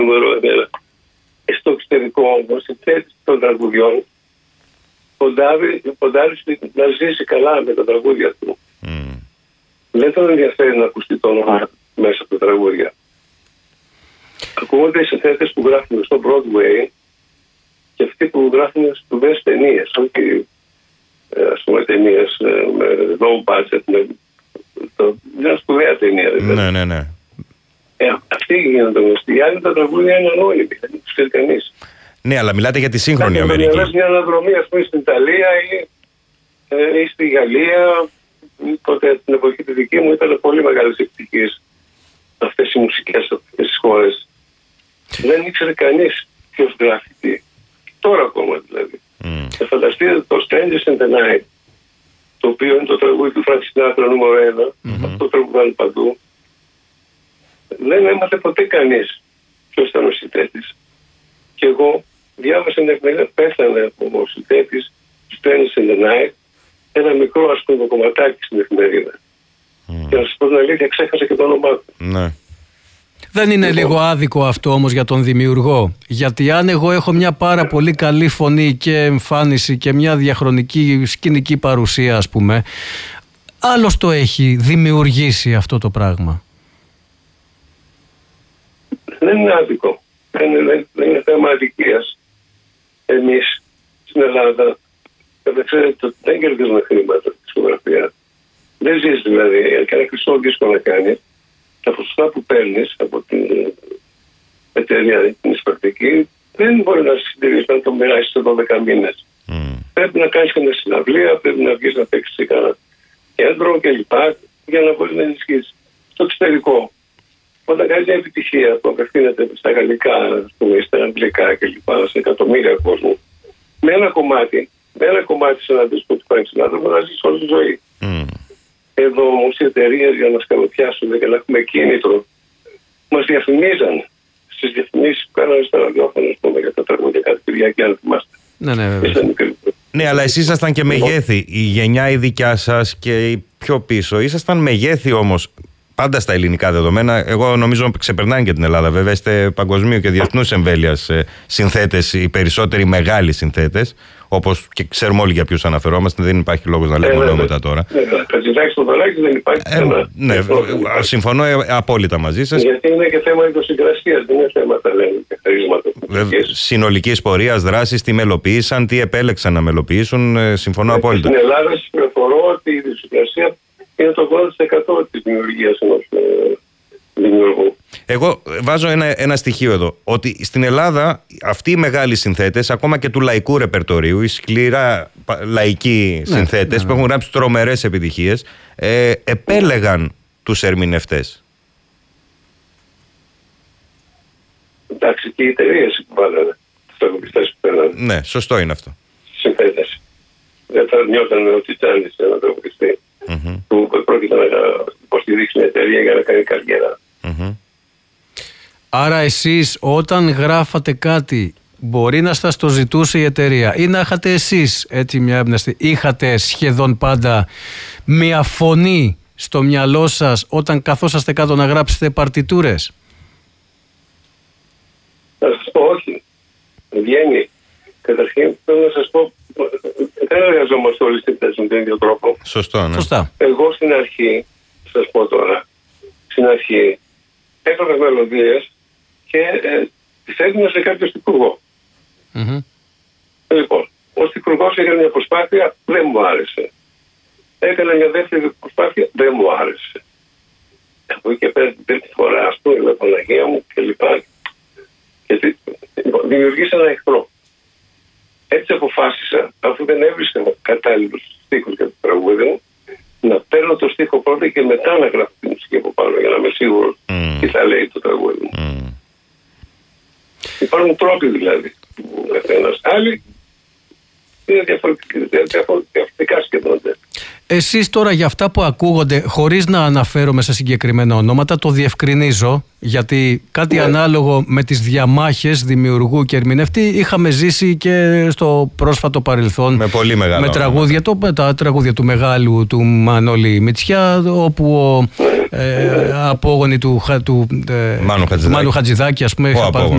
νούμερο 1. Στο εξωτερικό όμως, η θέση των τραγουδιών ποντάρει να ζήσει καλά με τα τραγούδια του. Δεν τον ενδιαφέρει να ακουστεί το όνομα μέσα από τα τραγούδια. Ακούγονται οι συνθέτες που γράφουν στο Broadway και αυτοί που γράφουν σπουδαίες ταινίες, όχι ας πούμε ταινίες με low budget, μια σπουδαία ταινία. Δηλαδή. Ναι. Αυτοί γίνονται γνωστοί. Οι άλλοι τα τραγούδια είναι ανώνυμοι, δεν τους ξέρει κανείς. Ναι, αλλά μιλάτε για τη σύγχρονη Αμερική. Αν μια αναδρομή, ας πούμε, στην Ιταλία ή στη Γαλλία, τότε την εποχή τη δική μου ήταν πολύ μεγάλες επιτυχίες αυτές οι μουσικές σε αυτές τις χώρες. Δεν ήξερε κανείς ποιος γράφει τι. Τώρα ακόμα δηλαδή. Θα φανταστείτε το Strangers in the Night, το οποίο είναι το τραγούδι του Frank Sinatra νούμερο 1, αυτό τραγουδάνε παντού. Δεν έμαθε ποτέ κανείς ποιος ήταν ο συνθέτης. Και εγώ διάβασα μια εφημερίδα, πέθανε ο συνθέτης του Strangers in the Night, ένα μικρό ας πούμε κομματάκι στην εφημερίδα. Και να σας πω την αλήθεια, ξέχασα και το όνομά του. Ναι. Δεν είναι λίγο άδικο αυτό όμως για τον δημιουργό? Γιατί αν εγώ έχω μια πάρα πολύ καλή φωνή και εμφάνιση και μια διαχρονική σκηνική παρουσία, ας πούμε, άλλος το έχει δημιουργήσει αυτό το πράγμα. Δεν είναι άδικο. Δεν είναι θέμα αδικίας. Εμείς στην Ελλάδα, δεν κερδίζουμε χρήματα στη δισκογραφία. Δεν ζεις δηλαδή. Και ένα χρυσό δίσκο να κάνει, τα ποσοστά που παίρνεις από την εταιρεία την εισπρακτική δεν μπορεί να συντηρήσει να το μοιράσεις σε 12 μήνες. Πρέπει να κάνεις και μια συναυλία, πρέπει να βγεις να παίξεις σε κανένα κέντρο κλπ. Για να μπορείς να ενισχύσεις. Στο εξωτερικό, όταν κάνεις μια επιτυχία που απευθύνεται στα γαλλικά, στα αγγλικά κλπ. Σε εκατομμύρια κόσμου, με ένα κομμάτι σε ένα δίσκο του Frank Sinatra μπορεί να ζεις όλη τη ζωή. Εδώ όμως οι εταιρείες για να μας καλοπιάσουν και να έχουμε κίνητρο μας διαφημίζαν στις διαφημίσεις που κάνανε στα ραδιόφωνα για τα τραγούδια κάθε Κυριακή, αν θυμάστε. Ναι, αλλά εσείς ήσασταν και μεγέθη. Η γενιά η δικιά σας και η πιο πίσω ήσασταν μεγέθη όμως. Πάντα στα ελληνικά δεδομένα. Εγώ νομίζω ξεπερνάνε και την Ελλάδα. Βέβαια, είστε παγκοσμίου και διεθνούς εμβέλειας συνθέτες, οι περισσότεροι μεγάλοι συνθέτες. Όπως και ξέρουμε όλοι για ποιους αναφερόμαστε, δεν υπάρχει λόγος να λέμε ονόματα τώρα. Κατζηδάκης στο δωράκι δεν υπάρχει. Ναι, συμφωνώ απόλυτα μαζί σας. Γιατί είναι και θέμα ιδιοσυγκρασίας, δεν είναι θέμα ταλέντου και χαρίσματος. Συνολικής πορείας, δράσης, τι μελοποίησαν, τι επέλεξαν να μελοποιήσουν. Συμφωνώ απόλυτα. Στην Ελλάδα σας πληροφορώ ότι η ιδιοσυγκρασία είναι το 80% της δημιουργίας ενός δημιουργού. Εγώ βάζω ένα στοιχείο εδώ, ότι στην Ελλάδα αυτοί οι μεγάλοι συνθέτες, ακόμα και του λαϊκού ρεπερτορίου, οι σκληρά λαϊκοί συνθέτες που έχουν γράψει τρομερές επιτυχίες, επέλεγαν τους ερμηνευτές. Εντάξει, και οι εταιρείες που βάλανε, τους τραγουδιστές που παίρνανε. Ναι, σωστό είναι αυτό. Συνθέτες. Δεν θα νιώταν ότι ήταν ένα τραγουδιστή που πρόκειται να υποστηρίξει μια εταιρεία για να κάνει καριέρα. Άρα εσείς όταν γράφατε κάτι, μπορεί να σας το ζητούσε η εταιρεία ή να είχατε εσείς έτσι μια έμπνευση? Είχατε σχεδόν πάντα μια φωνή στο μυαλό σας όταν καθόσαστε κάτω να γράψετε παρτιτούρες? Να σας πω όχι. Βγαίνει. Καταρχήν θέλω να σας πω, δεν εργαζόμαστε όλοι στην θέση με τον ίδιο τρόπο. Σωστό, ναι. Σωστά. Εγώ στην αρχή, σας πω τώρα, στην αρχή έγραφα μελωδίες και τις έδινα σε κάποιο στιχουργό. Λοιπόν, ο στιχουργός έκανε μια προσπάθεια, δεν μου άρεσε. Έκανα μια δεύτερη προσπάθεια, δεν μου άρεσε. Από εκεί και πέρα την τρίτη φορά, ας πούμε, με Παναγία μου κλπ. Και δημιουργήσα ένα εχθρό. Έτσι αποφάσισα, αφού δεν έβρισκα κατάλληλους στίχους για το τραγούδι μου, να παίρνω το στίχο πρώτα και μετά να γράφω τη μουσική από πάνω, για να είμαι σίγουρος τι θα λέει το τραγούδι μου. Υπάρχουν τρόποι δηλαδή. Ένας άλλοι είναι διαφορετικά σχεδόν. Εσείς τώρα για αυτά που ακούγονται, χωρίς να αναφέρομαι σε συγκεκριμένα ονόματα, το διευκρινίζω, γιατί κάτι ανάλογο με τις διαμάχες δημιουργού και ερμηνευτή είχαμε ζήσει και στο πρόσφατο παρελθόν με πολύ μεγάλο με τα τραγούδια του μεγάλου του Μανώλη Μητσιά, όπου απόγονοι του Μάνου Χατζηδάκη, ας πούμε,